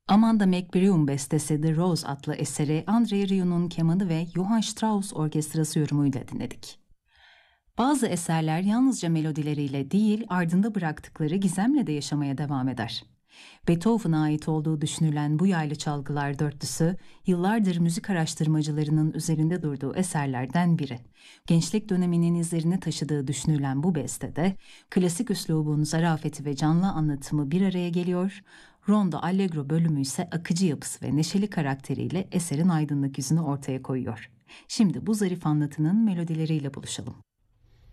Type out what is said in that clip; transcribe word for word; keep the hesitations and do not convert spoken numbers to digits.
Amanda McBroom bestesi The Rose adlı eseri Andrei Rieu'nun kemanı ve Johann Strauss orkestrası yorumuyla dinledik. Bazı eserler yalnızca melodileriyle değil, ardında bıraktıkları gizemle de yaşamaya devam eder. Beethoven'a ait olduğu düşünülen bu yaylı çalgılar dörtlüsü, yıllardır müzik araştırmacılarının üzerinde durduğu eserlerden biri. Gençlik döneminin izlerini taşıdığı düşünülen bu bestede, klasik üslubun zarafeti ve canlı anlatımı bir araya geliyor, Rondo Allegro bölümü ise akıcı yapısı ve neşeli karakteriyle eserin aydınlık yüzünü ortaya koyuyor. Şimdi bu zarif anlatının melodileriyle buluşalım.